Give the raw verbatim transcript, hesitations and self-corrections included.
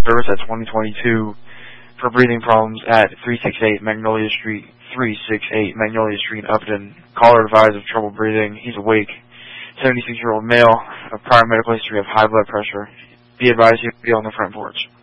service at twenty twenty-two for breathing problems at three sixty-eight Magnolia Street, three sixty-eight Magnolia Street, Upton. Caller advised of trouble breathing. He's awake. seventy-six-year-old male, a prior medical history of high blood pressure. Be advised he will be on the front porch.